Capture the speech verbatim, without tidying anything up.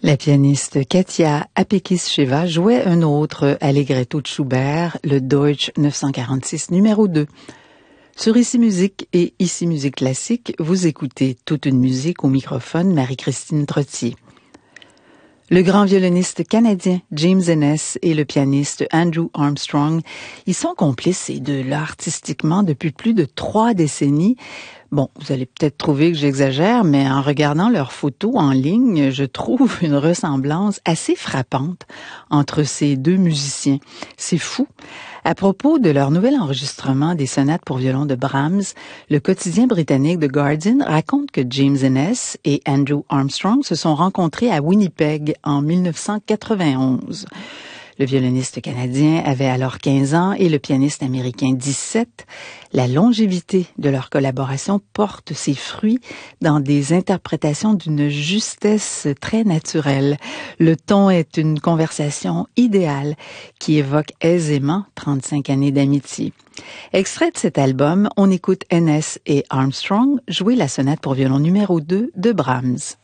La pianiste Katia Apekis-Sheva jouait un autre allegretto de Schubert, le Deutsch neuf cent quarante-six numéro deux. Sur Ici Musique et Ici Musique Classique, vous écoutez Toute une musique au microphone Marie-Christine Trottier. Le grand violoniste canadien James Ennis et le pianiste Andrew Armstrong, ils sont complices ces deux-là artistiquement depuis plus de trois décennies. Bon, vous allez peut-être trouver que j'exagère, mais en regardant leurs photos en ligne, je trouve une ressemblance assez frappante entre ces deux musiciens. C'est fou. À propos de leur nouvel enregistrement des sonates pour violon de Brahms, le quotidien britannique The Guardian raconte que James Ennis et Andrew Armstrong se sont rencontrés à Winnipeg en mille neuf cent quatre-vingt-onze. Le violoniste canadien avait alors quinze ans et le pianiste américain dix-sept. La longévité de leur collaboration porte ses fruits dans des interprétations d'une justesse très naturelle. Le ton est une conversation idéale qui évoque aisément trente-cinq années d'amitié. Extrait de cet album, on écoute Ennis et Armstrong jouer la sonate pour violon numéro deux de Brahms.